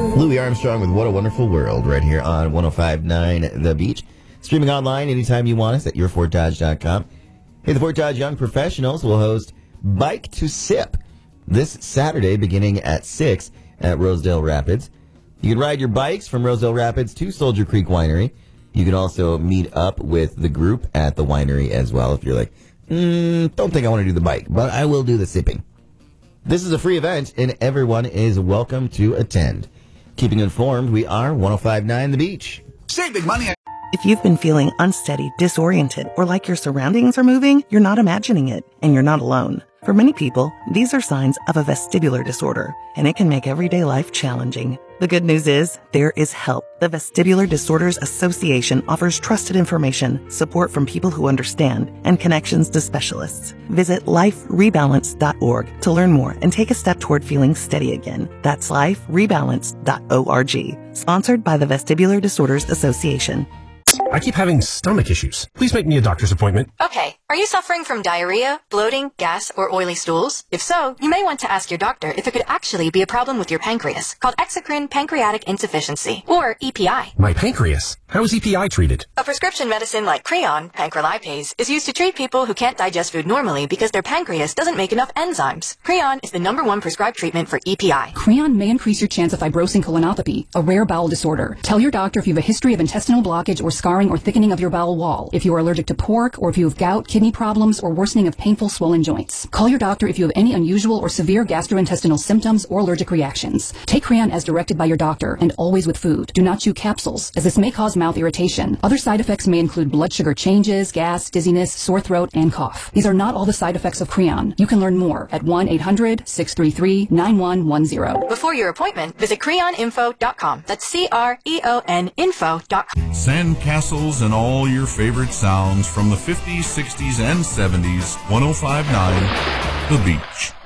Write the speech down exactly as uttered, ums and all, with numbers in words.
Louis Armstrong with What a Wonderful World right here on one oh five point nine The Beach. Streaming online anytime you want us at your ford dodge dot com. Hey, the Fort Dodge Young Professionals will host Bike to Sip this Saturday beginning at six at Rosedale Rapids. You can ride your bikes from Rosedale Rapids to Soldier Creek Winery. You can also meet up with the group at the winery as well if you're like, mm, don't think I want to do the bike, but I will do the sipping. This is a free event, and everyone is welcome to attend. Keeping informed, we are one oh five point nine The Beach. Save big money. If you've been feeling unsteady, disoriented, or like your surroundings are moving, you're not imagining it, and you're not alone. For many people, these are signs of a vestibular disorder, and it can make everyday life challenging. The good news is, there is help. The Vestibular Disorders Association offers trusted information, support from people who understand, and connections to specialists. Visit life rebalance dot org to learn more and take a step toward feeling steady again. That's life rebalance dot org. Sponsored by the Vestibular Disorders Association. I keep having stomach issues. Please make me a doctor's appointment. Okay. Are you suffering from diarrhea, bloating, gas, or oily stools? If so, you may want to ask your doctor if it could actually be a problem with your pancreas, called exocrine pancreatic insufficiency, or E P I. My pancreas? How is E P I treated? A prescription medicine like Creon, pancrelipase, is used to treat people who can't digest food normally because their pancreas doesn't make enough enzymes. Creon is the number one prescribed treatment for E P I. Creon may increase your chance of fibrosing colonopathy, a rare bowel disorder. Tell your doctor if you have a history of intestinal blockage or scarring or thickening of your bowel wall, if you are allergic to pork, or if you have gout, kidney problems, or worsening of painful swollen joints. Call your doctor if you have any unusual or severe gastrointestinal symptoms or allergic reactions. Take Creon as directed by your doctor, and always with food. Do not chew capsules, as this may cause mouth irritation. Other side effects may include blood sugar changes, gas, dizziness, sore throat, and cough. These are not all the side effects of Creon. You can learn more at one eight hundred six three three nine one one zero. Before your appointment, visit creon info dot com. That's C R E O N info dot com. Sandcastles and all your favorite sounds from the fifties, sixties, and seventies. one oh five point nine The Beach.